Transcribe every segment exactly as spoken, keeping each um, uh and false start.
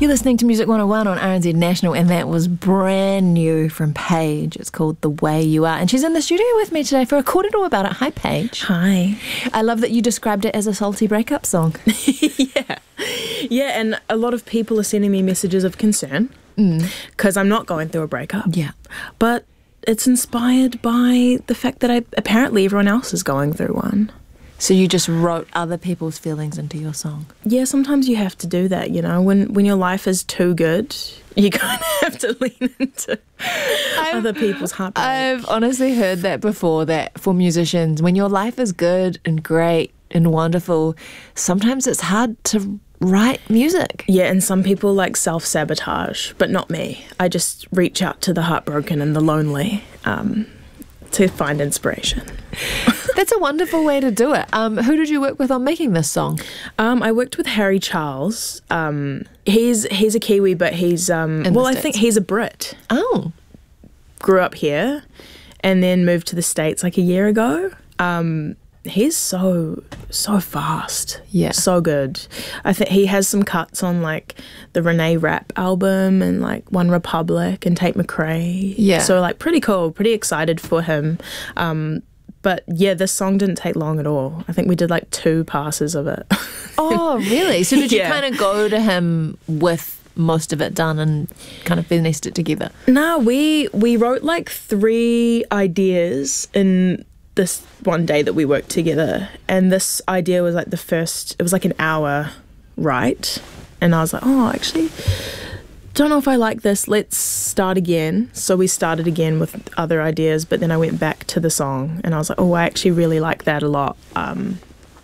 You're listening to Music one oh one on R N Z National, and that was brand new from Paige. It's called The Way You Are, and she's in the studio with me today for a Kōrero About It. Hi, Paige. Hi. I love that you described it as a salty breakup song. yeah. Yeah, and a lot of people are sending me messages of concern because mm. I'm not going through a breakup. Yeah. But it's inspired by the fact that I, apparently everyone else is going through one. So you just wrote other people's feelings into your song? Yeah, sometimes you have to do that, you know. When when your life is too good, you kind of have to lean into I've, other people's heartbreak. I've honestly heard that before, that for musicians, when your life is good and great and wonderful, sometimes it's hard to write music. Yeah, and some people like self-sabotage, but not me. I just reach out to the heartbroken and the lonely um, to find inspiration. That's a wonderful way to do it. Um, who did you work with on making this song? Um, I worked with Harry Charles. Um, he's he's a Kiwi, but he's um, well, I think he's a Brit. Oh, grew up here, and then moved to the States like a year ago. Um, he's so so fast. Yeah, so good. I think he has some cuts on like the Renee Rapp album and like One Republic and Tate McRae. Yeah, so like pretty cool. Pretty excited for him. Um, But yeah, this song didn't take long at all. I think we did like two passes of it. Oh, really? So did you yeah. kind of go to him with most of it done and kind of finessed it together? No, we we wrote like three ideas in this one day that we worked together. And this idea was like the first, it was like an hour write. And I was like, oh, actually, don't know if I like this, let's start again. So we started again with other ideas, but then I went back to the song and I was like, oh, I actually really like that a lot. Um,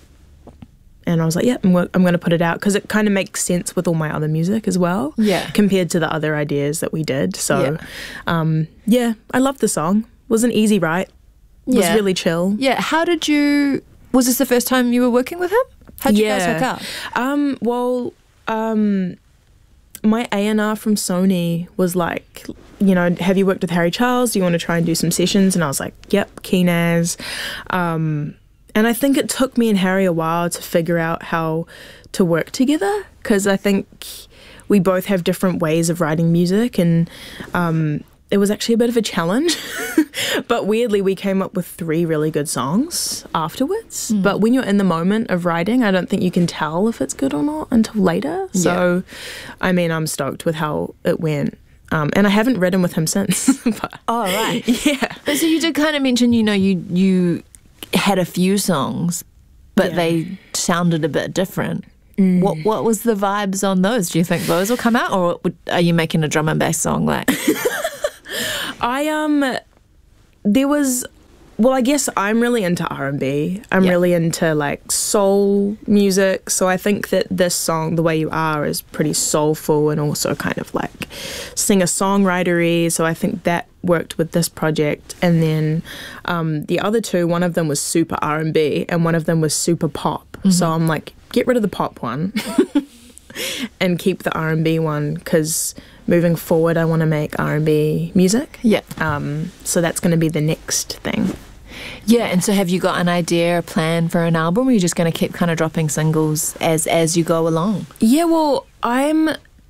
and I was like, yeah, I'm, I'm going to put it out because it kind of makes sense with all my other music as well. Yeah. Compared to the other ideas that we did. So, yeah, um, yeah I loved the song. It was an easy write. It was yeah. really chill. Yeah. How did you, was this the first time you were working with him? How did yeah. you guys hook up? Um, well, um... my A and R from Sony was like, you know, have you worked with Harry Charles? Do you want to try and do some sessions? And I was like, yep, keen as. Um, and I think it took me and Harry a while to figure out how to work together because I think we both have different ways of writing music and um, it was actually a bit of a challenge. But weirdly, we came up with three really good songs afterwards. Mm. But when you're in the moment of writing, I don't think you can tell if it's good or not until later. So, yeah. I mean, I'm stoked with how it went. Um, and I haven't written with him since. But, oh, right. Yeah. But so you did kind of mention, you know, you you had a few songs, but yeah. they sounded a bit different. Mm. What what was the vibes on those? Do you think those will come out, or are you making a drum and bass song like? I um. There was, well, I guess I'm really into R and B. I'm yeah. really into like soul music. So I think that this song, The Way You Are, is pretty soulful and also kind of like singer-songwritery. So I think that worked with this project. And then um, the other two, one of them was super R and B and one of them was super pop. Mm-hmm. So I'm like, get rid of the pop one and keep the R and B one because moving forward, I want to make R and B music. Yeah. Um, so that's going to be the next thing. Yeah, and so have you got an idea, a plan for an album, or are you just going to keep kind of dropping singles as, as you go along? Yeah, well, I'm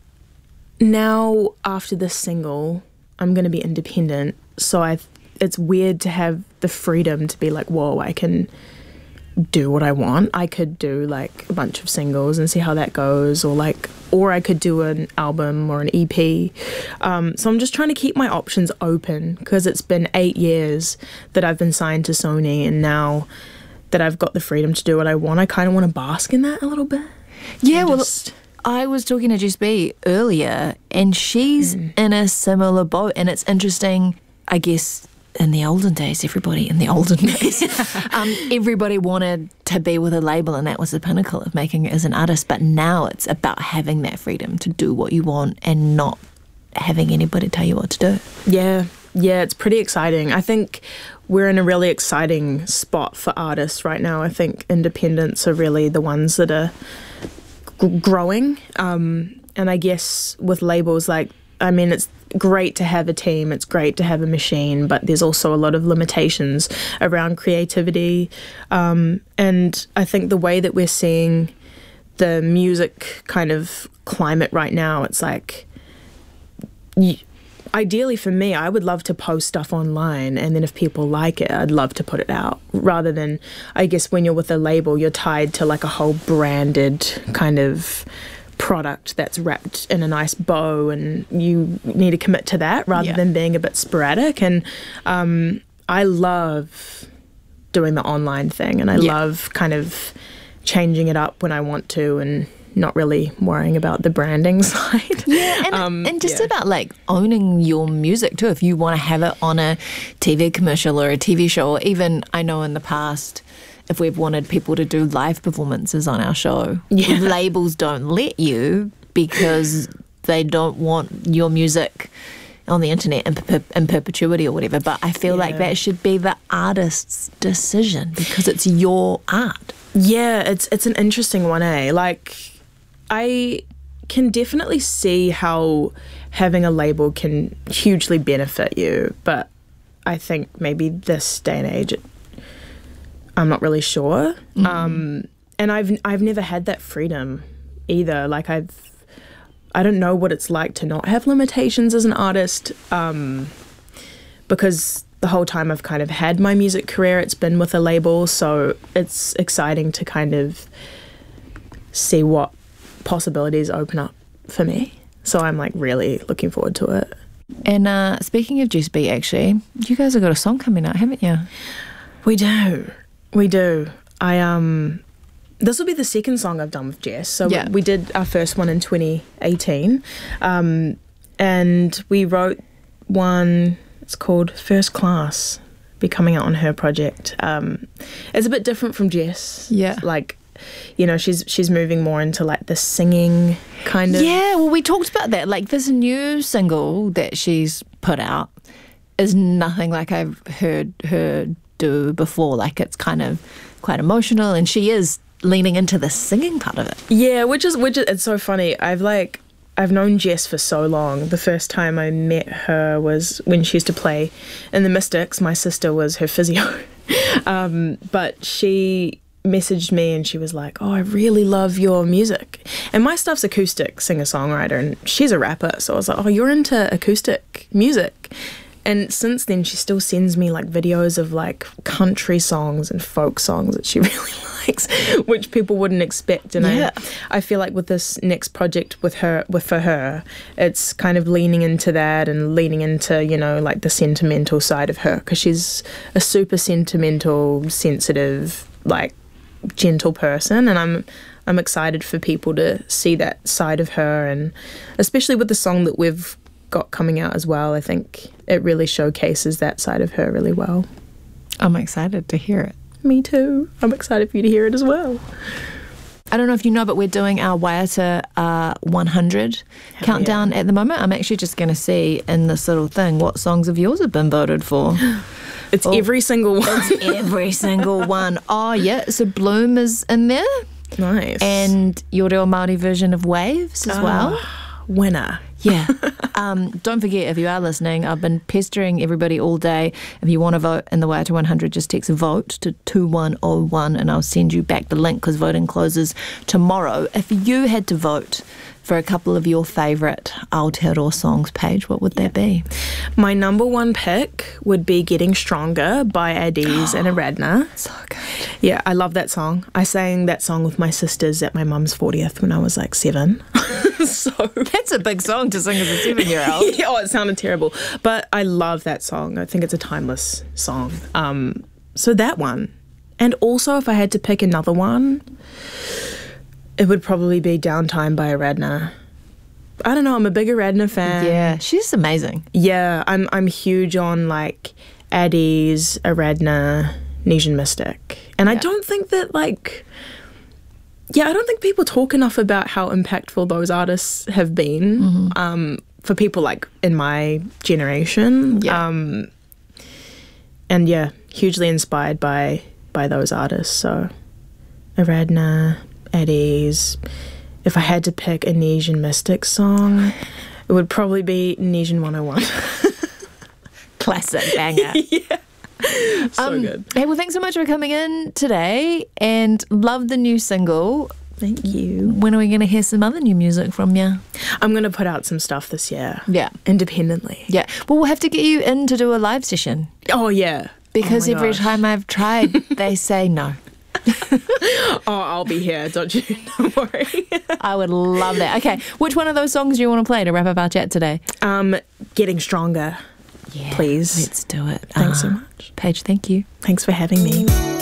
now, after this single, I'm going to be independent. So I, it's weird to have the freedom to be like, whoa, I can do what I want. I could do like a bunch of singles and see how that goes, or like, or I could do an album or an E P. Um, so I'm just trying to keep my options open because it's been eight years that I've been signed to Sony, and now that I've got the freedom to do what I want, I kind of want to bask in that a little bit. Yeah, well, just... I was talking to Jess B earlier, and she's mm. in a similar boat, and it's interesting, I guess. In the olden days, everybody in the olden days, um, everybody wanted to be with a label, and that was the pinnacle of making it as an artist. But now it's about having that freedom to do what you want and not having anybody tell you what to do. Yeah, yeah, it's pretty exciting. I think we're in a really exciting spot for artists right now. I think independents are really the ones that are g- growing. Um, and I guess with labels, like, I mean, it's great to have a team, it's great to have a machine, but there's also a lot of limitations around creativity. Um, and I think the way that we're seeing the music kind of climate right now, it's like, you, ideally for me, I would love to post stuff online, and then if people like it, I'd love to put it out, rather than, I guess when you're with a label, you're tied to like a whole branded kind of product that's wrapped in a nice bow, and you need to commit to that rather Yeah. than being a bit sporadic. And um, I love doing the online thing, and I Yeah. love kind of changing it up when I want to, and not really worrying about the branding side. Yeah, and, Um, and just yeah. about like owning your music too. If you want to have it on a T V commercial or a T V show, or even I know in the past, if we've wanted people to do live performances on our show, Yeah. labels don't let you because they don't want your music on the internet in, per- in perpetuity or whatever. But I feel like Yeah. that should be the artist's decision because it's your art. Yeah, it's it's an interesting one, eh? Like, I can definitely see how having a label can hugely benefit you, but I think maybe this day and age, it, I'm not really sure. Mm-hmm. Um, and I've I've never had that freedom either. Like I've I don't know what it's like to not have limitations as an artist, um, because the whole time I've kind of had my music career, it's been with a label, so it's exciting to kind of see what possibilities open up for me. So I'm like really looking forward to it. And uh, speaking of Jess B, actually, you guys have got a song coming out, haven't you? We do, we do. I um, this will be the second song I've done with Jess. So Yeah. we, we did our first one in twenty eighteen, um, and we wrote one. It's called First Class. Be coming out on her project. Um, it's a bit different from Jess. Yeah. Like, you know, she's she's moving more into like the singing kind of. Yeah, well, we talked about that. Like, this new single that she's put out is nothing like I've heard her do before. Like, it's kind of quite emotional, and she is leaning into the singing part of it. Yeah, which is which is it's so funny. I've like I've known Jess for so long. The first time I met her was when she used to play in the Mystics. My sister was her physio, um, but she messaged me and she was like, "Oh, I really love your music." And my stuff's acoustic, singer-songwriter, and she's a rapper. So I was like, "Oh, you're into acoustic music." And since then, she still sends me like videos of like country songs and folk songs that she really likes, which people wouldn't expect. And Yeah. I, I feel like with this next project with her, with for her, it's kind of leaning into that and leaning into, you know, like the sentimental side of her, because she's a super sentimental, sensitive, like gentle person, and I'm I'm excited for people to see that side of her, and especially with the song that we've got coming out as well. I think it really showcases that side of her really well. I'm excited to hear it. Me too. I'm excited for you to hear it as well. I don't know if you know, but we're doing our Waiata uh, one hundred countdown at the moment. I'm actually just going to see in this little thing what songs of yours have been voted for. It's Oh. every single one. It's every single one. Oh, yeah. So Bloom is in there, Nice. and your Reo Māori version of Waves as well. Winner. Yeah. Um, don't forget, if you are listening, I've been pestering everybody all day. If you want to vote in the Waiata one hundred, just text vote to two one oh one and I'll send you back the link because voting closes tomorrow. If you had to vote for a couple of your favourite Aotearoa songs, Paige, what would they be? My number one pick would be Getting Stronger by Adese and Aradna. So good. Yeah, I love that song. I sang that song with my sisters at my mum's fortieth when I was like seven. So That's a big song to sing as a seven-year-old. oh, it sounded terrible. But I love that song. I think it's a timeless song. Um, so that one. And also, if I had to pick another one, it would probably be Downtime by Aradna. I don't know, I'm a big Aradna fan. Yeah, she's amazing. Yeah, I'm I'm huge on like Adese, Aradna, Nesian Mystic. And I Yeah. don't think that like yeah, I don't think people talk enough about how impactful those artists have been Mm-hmm. um, for people like in my generation. Yeah. Um, and yeah, hugely inspired by by those artists. So Aradna, Adese. If I had to pick a Nesian Mystic song, it would probably be Nesian one oh one. Classic banger. So Um, good. Hey, well, thanks so much for coming in today, and love the new single. Thank you. When are we going to hear some other new music from you? I'm going to put out some stuff this year. Yeah. Independently. Yeah. Well, we'll have to get you in to do a live session. Oh, yeah. Because oh every gosh. time I've tried, they say no. Oh, I'll be here. Don't you? Don't worry. I would love that. Okay. Which one of those songs do you want to play to wrap up our chat today? Um, Getting Stronger. Yeah. Please. Let's do it. Thanks Uh, so much. Paige, thank you. Thanks for having me.